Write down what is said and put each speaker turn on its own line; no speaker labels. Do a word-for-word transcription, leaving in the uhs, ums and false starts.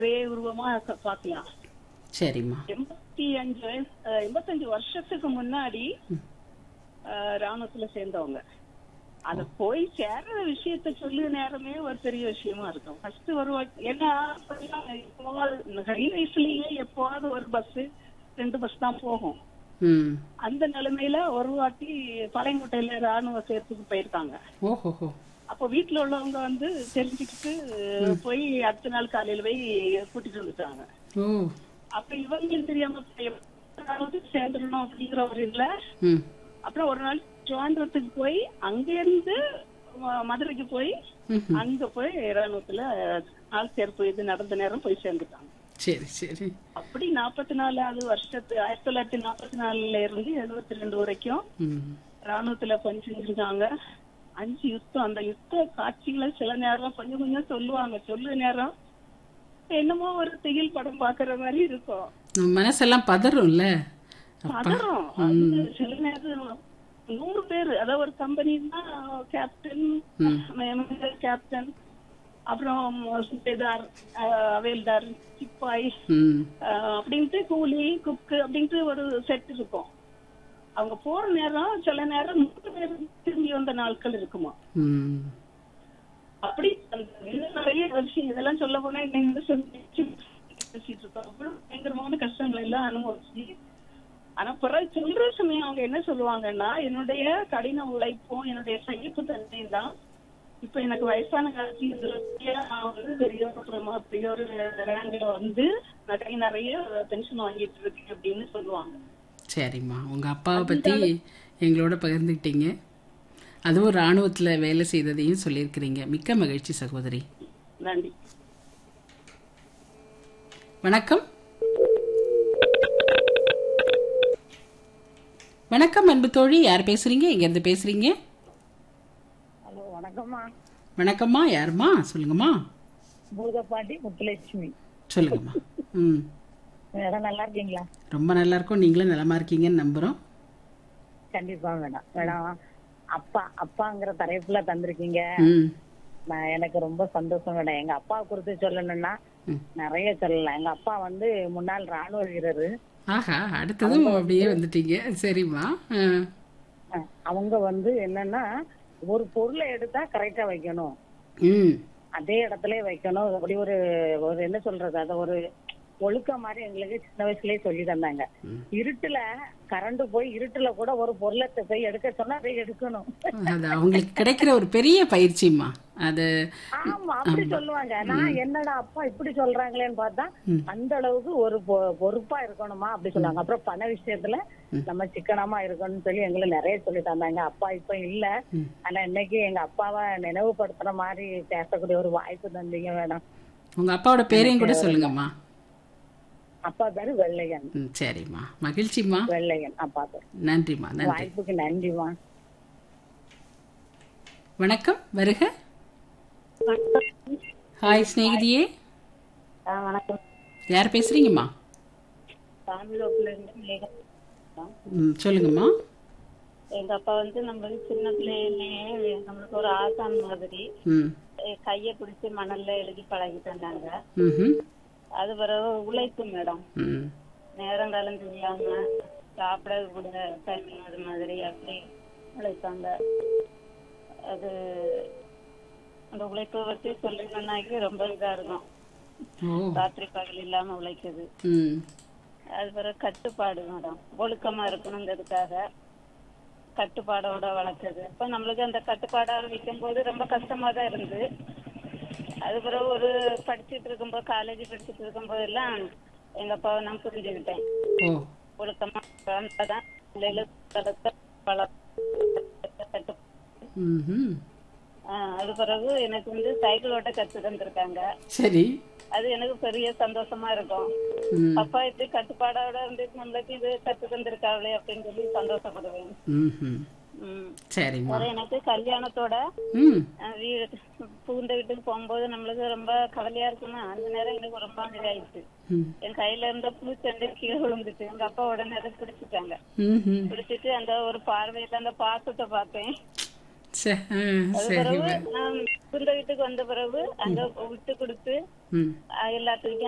ஒரே உருவமா க- பார்க்கலாம்.
சரிம்மா.
எண்பத்தி அஞ்சு வயசு அஹ், எண்பத்தஞ்சு வருஷத்துக்கு முன்னாடி அஹ், ராணுவத்துல சேர்ந்தவங்க. அத போய் சேர்ற விஷயத்த சொல்லு நேரமே ஒரு பெரிய விஷயமா இருக்கும். ஃபர்ஸ்ட் ஒரு வாட்டி- ஏன்னா அப்பெல்லாம் எப்போவாது கை வயசுலயே எப்போவாது ஒரு பஸ் ரெண்டு பஸ் தான் போகும்.
ம்.
அந்த நிலைமையில ஒரு வாட்டி பழையங்கோட்டையில ராணுவ சேர்த்துக்கு போயிருக்காங்க.
ஓஹோஹோ.
அப்போ வீட்டுல உள்ளவங்க வந்து தெரிஞ்சுக்கிட்டு போய் அடுத்த நாள் காலையில போய் கூட்டிட்டு வந்துட்டாங்க.
ஓ.
அப்ப இவங்களும் தெரியாம எப்ப சேர்ந்துடணும் அப்படிங்கிற ஒரு இதுல
ம்.
அப்புறம் ஒரு நாள் திருவாண்டத்துக்கு போய் அங்க இருந்து ம- மதுரைக்கு போய்
ம்ஹும்.
அங்க போய் ராணுவத்துல ஆள் சேர்ப்பு இது நடந்த நேரம் போய் சேர்ந்துட்டாங்க.
சரி சரி.
அப்படி நாற்பத்தி நாலாவது வருஷத்து ஆயிரத்தி தொள்ளாயிரத்தி நாற்பத்தி நாலுல இருந்து எழுபத்தி ரெண்டு வரைக்கும்
ம்.
ராணுவத்துல பணி செஞ்சிருக்காங்க. அஞ்சு யுத்தம். அந்த யுத்த காட்சிகளை சில நேரம் கொஞ்சம் கொஞ்சம் சொல்லுவாங்க. சொல்லு நேரம் என்னமோ ஒரு திகில் படம் பாக்குற மாதிரி இருக்கும்.
நம்ம மனசெல்லாம் பதறும்ல. அப்பா.
பதறும். அது சில நேரம் நூறு பேர், அதாவது ஒரு கம்பெனின்னா கேப்டன், மேனேஜர், கேப்டன், அப்புறம் சுபேதார், அஹ், அவேல்தார், சிப்பாய்,
ம்.
அஹ், அப்படின்ட்டு கூலி, குக்கு அப்படின்ட்டு ஒரு செட் இருக்கும். அவங்க போற நேரம் சில நேரம் நூறு பேர் திரும்பி வந்த நாட்கள் இருக்குமா.
ம்.
அப்படி அந்த இன்னும் நிறைய விஷயம் இதெல்லாம் சொல்ல போனா இன்னைக்கு சொல்லி பேசிட்டு இருக்கோம். அவ்வளவு பயங்கரமான கஷ்டங்களை எல்லாம் அனுபவிச்சு, ஆனா பிறகு சொல்ற சமயம் அவங்க என்ன சொல்லுவாங்கன்னா, என்னுடைய கடின உழைப்பும் என்னுடைய சகிப்பு தன்மையும் தான் இப்ப எனக்கு வயசான காலத்துல நான் வந்து பெரிய அப்புறமா பெரிய ஒரு ரேங்க்ல வந்து நான் கை நிறைய பென்ஷன் வாங்கிட்டு இருக்கேன் அப்படின்னு சொல்லுவாங்க.
சரிம்மா, உங்க அப்பாவை பத்தி எங்களோட பகிர்ந்துக்கிட்டீங்க. அதுவும் ராணுவத்துல வேலை செய்ததையும் சொல்லியிருக்கிறீங்க. மிக்க மகிழ்ச்சி சகோதரி.
நன்றி.
வணக்கம். வணக்கம் அன்பு தோழி, யார் பேசுறீங்க? எங்க இருந்து பேசுறீங்க?
ஹலோ, வணக்கம்மா.
வணக்கம்மா, யாருமா? சொல்லுங்கம்மா.
பூதப்பாண்டி முத்துலட்சுமி.
சொல்லுங்கம்மா. ம்.
மேடம் நல்லா இருக்கீங்களா?
ரொம்ப நல்லா இருக்கும். நீங்களும் நலமா இருக்கீங்கன்னு நம்புறோம்.
கண்டிப்பா மேடம். மேடம், அப்பா அப்பாங்கிற தலைப்புல தந்திருக்கீங்க.
ம்.
நான் எனக்கு ரொம்ப சந்தோஷம் மேடம். எங்க அப்பா குறித்து சொல்லணும்னா
ம்.
நிறைய சொல்லலாம். எங்க அப்பா வந்து முன்னாள் ராணுவ வீரரு.
ஆஹா, அடுத்ததும் அப்படியே வந்துட்டீங்க. சரிம்மா. ஆ.
அஹ், அவங்க வந்து என்னன்னா, ஒரு பொருளை எடுத்தா கரெக்டா வைக்கணும்,
ம்.
அதே இடத்துல வைக்கணும். அப்படி ஒரு ஒரு என்ன சொல்றது, அத ஒரு ஒழுக்க மாதிரி எங்களுக்கு சின்ன வயசுலயே சொல்லி தந்தாங்க. இருட்டுல கரண்ட் போய் இருட்டுல கூட ஒரு பொருளை போய் எடுக்க சொன்னா அதை எடுக்கணும்.
அது அவங்களுக்கு கிடைக்கிற ஒரு பெரிய பயிற்சிம்மா அது.
ஆமா, அப்படி சொல்லுவாங்க. நான் என்னடா அப்பா இப்படி சொல்றாங்களேன்னு பார்த்தா அந்த அளவுக்கு ஒரு பொ- பொறுப்பா இருக்கணுமா அப்படி சொல்லுவாங்க. அப்புறம் பண விஷயத்துல நம்ம சிக்கனமா இருக்கணும்னு சொல்லி எங்களை நிறைய சொல்லி தந்தாங்க. அப்பா இப்ப இல்ல, ஆனா இன்னைக்கு எங்க அப்பாவை நினைவுபடுத்துற மாதிரி பேசக்கூடிய ஒரு வாய்ப்பு தந்தீங்க மேடம்.
உங்க அப்பாவோட பேரையும் கூட சொல்லுங்கம்மா.
அப்பா பேரு வெள்ளையன்.
ம், சரிம்மா, மகிழ்ச்சிம்மா.
வெள்ளையன் அப்பா பேரு.
நன்றிம்மா, நன்றி.
வாய்ப்புக்கு நன்றிமா.
வணக்கம், வருக. ஹாய் ஸ்நேகிதியே,
வணக்கம்.
யார் பேசுறீங்கம்மா?
தாமிரத்துல இருந்து மேகம்.
ம், சொல்லுங்கம்மா.
எங்க அப்பா வந்து நம்மளுக்கு சின்ன பிள்ளையிலேயே நம்மளுக்கு ஒரு ஆசான் மாதிரி
ம்.
அஹ் கைய பிடிச்சி மணல்ல எழுதி பழகிட்டு இருந்தாங்க.
ம்ஹும்.
அது பிறகு உழைப்பு மேடம்.
ம்.
நேரங்காலம் தெரியாம சாப்பிட கூட டைம் அது மாதிரி அப்படி உழைப்பாங்க. அது அந்த உழைப்பை பற்றி சொல்லணும்னாக்கி ரொம்ப இதா இருக்கும்.
ஓ.
ராத்திரி பகல் இல்லாம உழைக்குது.
ம்.
அது பிறகு கட்டுப்பாடு மேடம். ஒழுக்கமா இருக்கணுங்கிறதுக்காக கட்டுப்பாடோட வளர்க்குது. இப்ப நம்மளுக்கு அந்த கட்டுப்பாடா வைக்கும் போது ரொம்ப கஷ்டமா தான் இருந்து. அது பிறகு ஒரு படிச்சுட்டு இருக்கும்போது காலேஜ் படிச்சுட்டு இருக்கும்போது எல்லாம் எங்க அப்பாவை நான் புரிஞ்சுக்கிட்டேன்.
ஓ.
ஒழுக்கமா வளர்ந்தாதான் பிள்ளைகளுக்கு கட்டு.
ம்ஹும்.
ஆஹ் அது பிறகு எனக்கு வந்து சைக்கிள் ஓட்ட கத்து தந்திருக்காங்க.
சரி.
அது எனக்கு பெரிய சந்தோஷமா இருக்கும்.
ம்.
அப்பா இப்படி கட்டுப்பாடோட இருந்து நம்மளுக்கு இது கத்து தந்திருக்காங்களே அப்படின்னு சொல்லி சந்தோஷப்படுவேன்.
ம்ஹும்.
உம்
சரிம்மா.
அது எனக்கு கல்யாணத்தோட
ம்.
அஹ் வீடு புகுந்த வீட்டுக்கு போகும்போது நம்மளுக்கு ரொம்ப கவலையா இருக்குன்னா அந்த நேரம் எனக்கு ரொம்ப இதாயிடுச்சு.
ம்.
என் கையில இருந்த பூச்செண்டு கீழே விழுந்துட்டு எங்க அப்பா உடனே அதை பிடிச்சிட்டாங்க.
ம்ஹும்.
பிடிச்சிட்டு அந்த ஒரு பார்வையில அந்த பாசத்தை பார்த்தேன்.
சே, ஆ,
அது
சரி.
பிறகு நான் புகுந்த வீட்டுக்கு வந்த பிறகு அங்க விட்டு கொடுத்து
ம்.
அஹ் எல்லாத்துக்கும்